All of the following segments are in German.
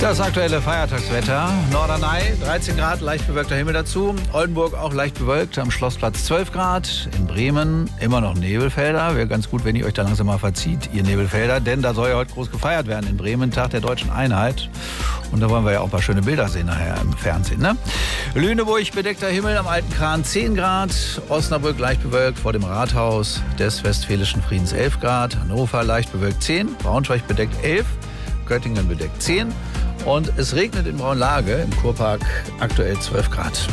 Das aktuelle Feiertagswetter. Norderney 13 Grad, leicht bewölkter Himmel dazu. Oldenburg auch leicht bewölkt, am Schlossplatz 12 Grad. In Bremen immer noch Nebelfelder. Wäre ganz gut, wenn ihr euch da langsam mal verzieht, ihr Nebelfelder. Denn da soll ja heute groß gefeiert werden in Bremen, Tag der Deutschen Einheit. Und da wollen wir ja auch ein paar schöne Bilder sehen nachher im Fernsehen, ne? Lüneburg bedeckter Himmel, am Alten Kran 10 Grad. Osnabrück leicht bewölkt vor dem Rathaus des Westfälischen Friedens 11 Grad. Hannover leicht bewölkt 10. Braunschweig bedeckt 11. Göttingen bedeckt 10. Und es regnet in Braunlage im Kurpark aktuell 12 Grad.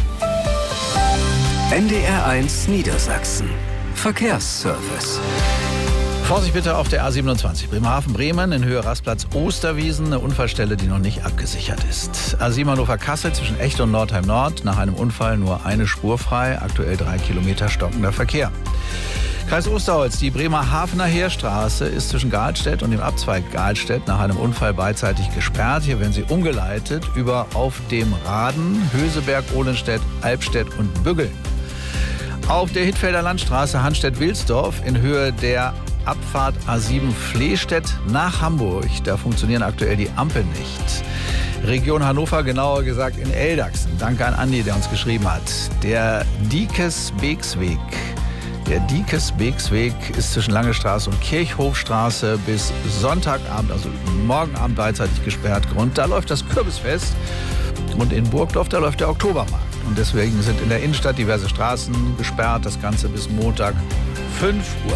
NDR1 Niedersachsen. Verkehrsservice. Vorsicht bitte auf der A27 Bremerhaven-Bremen in Höhe Rastplatz Osterwiesen, eine Unfallstelle, die noch nicht abgesichert ist. A7 Hannover-Kassel zwischen Echte und Nordheim-Nord, nach einem Unfall nur eine Spur frei, aktuell 3 Kilometer stockender Verkehr. Kreis Osterholz, die Bremerhavener Heerstraße ist zwischen Gahlstedt und dem Abzweig Gahlstedt nach einem Unfall beidseitig gesperrt. Hier werden sie umgeleitet über auf dem Raden, Höseberg, Ohlenstedt, Albstedt und Büggeln. Auf der Hittfelder Landstraße Hanstedt-Wilsdorf in Höhe der Abfahrt A7 Flehstedt nach Hamburg. Da funktionieren aktuell die Ampeln nicht. Region Hannover, genauer gesagt in Eldachsen. Danke an Andi, der uns geschrieben hat. Der Diekes-Beeksweg. Der Diekes-Beeksweg ist zwischen Langestraße und Kirchhofstraße bis Sonntagabend, also morgen Abend beidseitig gesperrt. Grund, da läuft das Kürbisfest. Und in Burgdorf, da läuft der Oktobermarkt. Und deswegen sind in der Innenstadt diverse Straßen gesperrt. Das Ganze bis Montag 5 Uhr.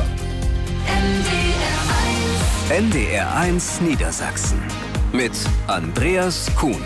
NDR1 Niedersachsen mit Andreas Kuhn.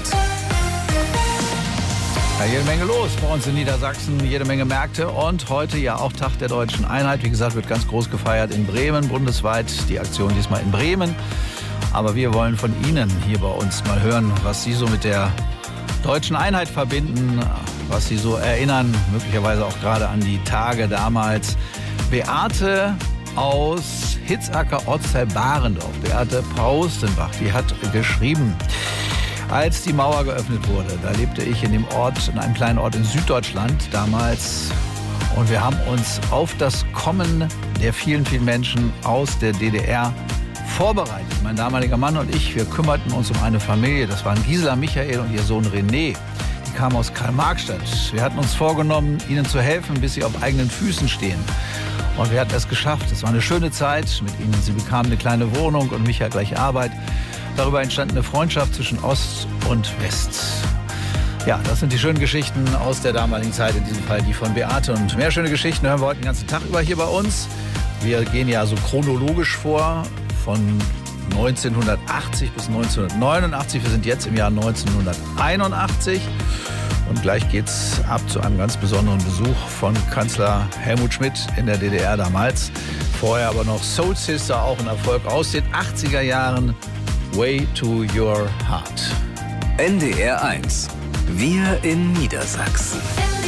Ja, jede Menge los bei uns in Niedersachsen, jede Menge Märkte und heute ja auch Tag der Deutschen Einheit. Wie gesagt, wird ganz groß gefeiert in Bremen, bundesweit die Aktion diesmal in Bremen. Aber wir wollen von Ihnen hier bei uns mal hören, was Sie so mit der Deutschen Einheit verbinden, was Sie so erinnern, möglicherweise auch gerade an die Tage damals. Beate aus Hitzacker, Ortsteil Barendorf, Beate Paustenbach, die hat geschrieben: Als die Mauer geöffnet wurde, da lebte ich in dem Ort, in einem kleinen Ort in Süddeutschland damals. Und wir haben uns auf das Kommen der vielen, vielen Menschen aus der DDR vorbereitet. Mein damaliger Mann und ich, wir kümmerten uns um eine Familie. Das waren Gisela Michael und ihr Sohn René. Die kamen aus Karl-Marx-Stadt. Wir hatten uns vorgenommen, ihnen zu helfen, bis sie auf eigenen Füßen stehen. Und wir hatten es geschafft. Es war eine schöne Zeit mit ihnen. Sie bekamen eine kleine Wohnung und Micha gleich Arbeit. Darüber entstand eine Freundschaft zwischen Ost und West. Ja, das sind die schönen Geschichten aus der damaligen Zeit, in diesem Fall die von Beate. Und mehr schöne Geschichten hören wir heute den ganzen Tag über hier bei uns. Wir gehen ja so chronologisch vor, von 1980 bis 1989. Wir sind jetzt im Jahr 1981. Und gleich geht's ab zu einem ganz besonderen Besuch von Kanzler Helmut Schmidt in der DDR damals. Vorher aber noch Soul Sister, auch ein Erfolg aus den 80er Jahren. Way to Your Heart. NDR1. Wir in Niedersachsen.